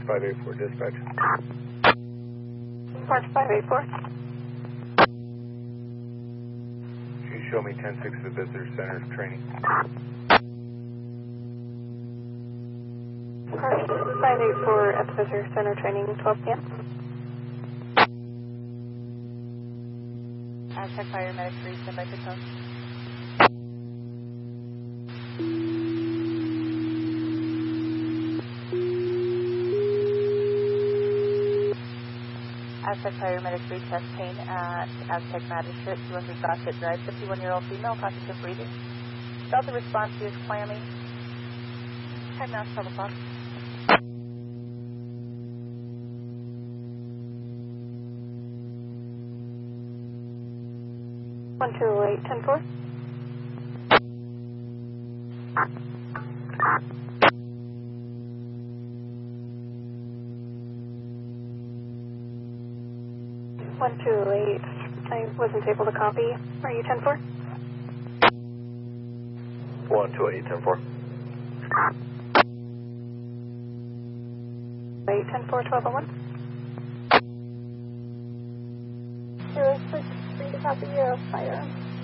584 dispatch. March 584. Can you show me 10-6 the visitor center training? March 584 at the visitor center training, 12 p.m. Aztec Paramedics 3, stand by for code. Aztec Paramedics 3, chest pain at Aztec Magistrate, 213 Gossett Drive, 51-year-old female, constant breathing. Delta response is clammy. Time now, 12 o'clock. One two eight 10-4. One two eight. I wasn't able to copy. Are you 10-4? 128 10-4. 8 10-4 1201. 06 3 to copy, fire.